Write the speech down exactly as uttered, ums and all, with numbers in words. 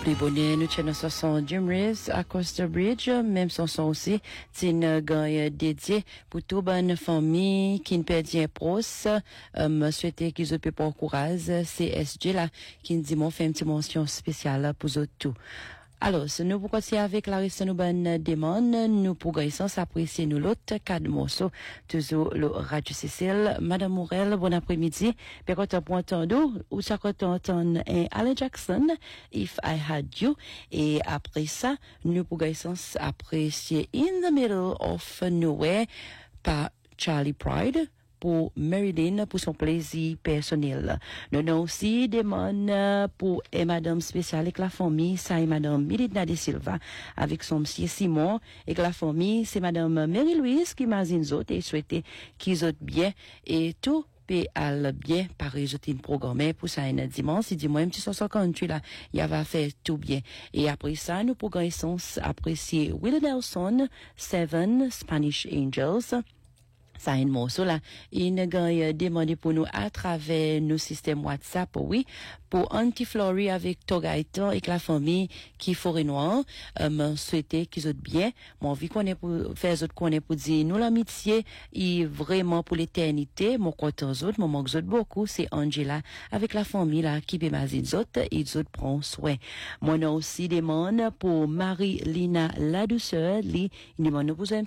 Plus bonnet, nous tenons ce son Jim Reeves à Costa Bridge, même son son aussi, c'est une gagne dédiée pour toute bonne famille qui ne perd rien pros, euh, souhaiter qu'ils aient pas courage, C S G là, qui nous dit mon fait une petite mention spéciale pour eux tout. Alors, si nous pour continuer avec la reste de nos bonnes demandes, nous pourrons apprécier nous l'autre quatre morceaux, toujours le Radio Cécile, Madame Morel, bon après-midi, puis quand on peut entendre, ou ça quand on entend un Alan Jackson, If I Had You, et après ça, nous pourrons apprécier In the Middle of Nowhere par Charlie Pride, pour Marilyn, pour son plaisir personnel. Nous avons aussi des demandes pour et madame spéciale avec la famille, ça est madame Milidna de Silva, avec son monsieur Simon, et la famille, c'est madame Marie-Louise qui m'a dit et souhaité qu'ils aient bien, et tout peut aller bien, par résultat programmé pour ça un dimanche, il dit moi, un petit cent cinquante-huit là, il va faire tout bien. Et après ça, nous pourrons apprécier Willie Nelson, Seven Spanish Angels, ça un morceau là, il nous a demandé pour nous à travers nos systèmes WhatsApp, oui, pour Anti-Flory avec Togaito et la famille qui forêt noire, euh, me souhaiter qu'ils aient bien, mon envie qu'on est pour faire autres qu'on est pour dire nous l'amitié est vraiment pour l'éternité, mon content autres, mon manque autres beaucoup, c'est Angela avec la famille là qui peut m'azine autres et ils autres prend soin. Moi non aussi demande pour Marie-Lina la douceur, lui, il demande nous pour un